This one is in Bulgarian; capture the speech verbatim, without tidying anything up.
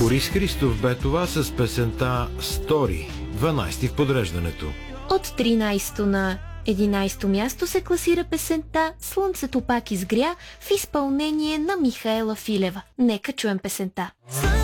Борис Христов бе това с песента «Стори», дванайсети в подреждането. От тринайсето на единайсето място се класира песента «Слънцето пак изгря» в изпълнение на Михаела Филева. Нека чуем песента.